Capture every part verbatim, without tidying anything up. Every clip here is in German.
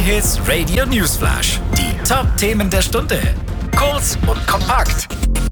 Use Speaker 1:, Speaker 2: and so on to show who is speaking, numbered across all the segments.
Speaker 1: J-Hits Radio Newsflash. Die Top-Themen der Stunde. Kurz und kompakt.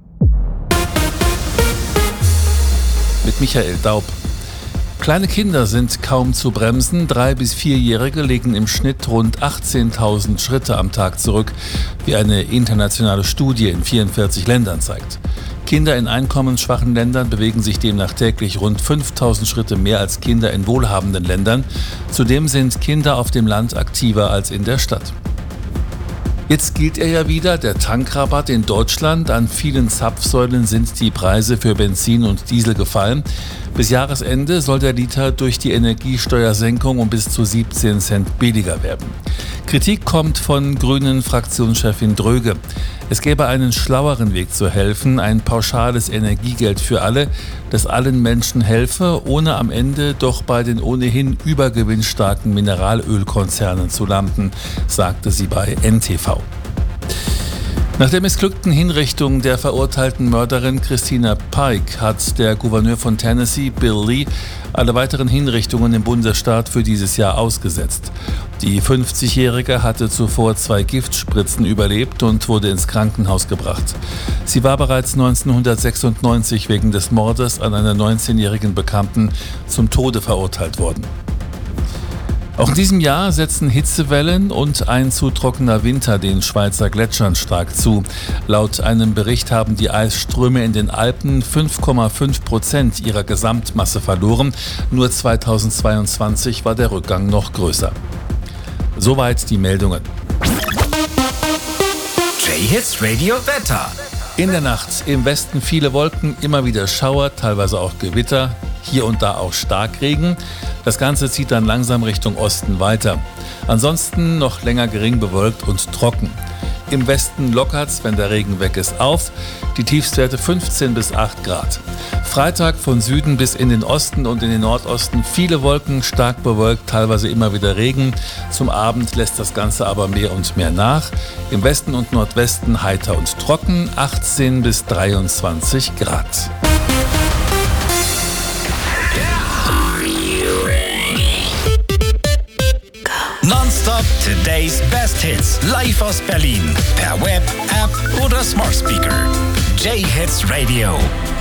Speaker 2: Mit Michael Daub. Kleine Kinder sind kaum zu bremsen. Drei- bis vierjährige legen im Schnitt rund achtzehntausend Schritte am Tag zurück, wie eine internationale Studie in vierundvierzig Ländern zeigt. Kinder in einkommensschwachen Ländern bewegen sich demnach täglich rund fünftausend Schritte mehr als Kinder in wohlhabenden Ländern. Zudem sind Kinder auf dem Land aktiver als in der Stadt. Jetzt gilt er ja wieder, der Tankrabatt in Deutschland. An vielen Zapfsäulen sind die Preise für Benzin und Diesel gefallen. Bis Jahresende soll der Liter durch die Energiesteuersenkung um bis zu siebzehn Cent billiger werden. Kritik kommt von Grünen-Fraktionschefin Dröge. Es gäbe einen schlaueren Weg zu helfen, ein pauschales Energiegeld für alle, das allen Menschen helfe, ohne am Ende doch bei den ohnehin übergewinnstarken Mineralölkonzernen zu landen, sagte sie bei N T V. Nach der missglückten Hinrichtung der verurteilten Mörderin Christina Pike hat der Gouverneur von Tennessee, Bill Lee, alle weiteren Hinrichtungen im Bundesstaat für dieses Jahr ausgesetzt. Die fünfzigjährige hatte zuvor zwei Giftspritzen überlebt und wurde ins Krankenhaus gebracht. Sie war bereits neunzehnhundertsechsundneunzig wegen des Mordes an einer neunzehnjährigen Bekannten zum Tode verurteilt worden. Auch in diesem Jahr setzen Hitzewellen und ein zu trockener Winter den Schweizer Gletschern stark zu. Laut einem Bericht haben die Eisströme in den Alpen fünf Komma fünf Prozent ihrer Gesamtmasse verloren. Nur zweitausendzweiundzwanzig war der Rückgang noch größer. Soweit die Meldungen.
Speaker 1: J-Hits Radio Wetter.
Speaker 2: In der Nacht im Westen viele Wolken, immer wieder Schauer, teilweise auch Gewitter, hier und da auch Starkregen. Das Ganze zieht dann langsam Richtung Osten weiter. Ansonsten noch länger gering bewölkt und trocken. Im Westen lockert's, wenn der Regen weg ist, auf. Die Tiefstwerte fünfzehn bis acht Grad. Freitag von Süden bis in den Osten und in den Nordosten viele Wolken, stark bewölkt, teilweise immer wieder Regen. Zum Abend lässt das Ganze aber mehr und mehr nach. Im Westen und Nordwesten heiter und trocken, achtzehn bis dreiundzwanzig Grad.
Speaker 1: Nonstop Today's Best Hits. Live aus Berlin. Per Web, App oder Smart Speaker. J-Hits Radio.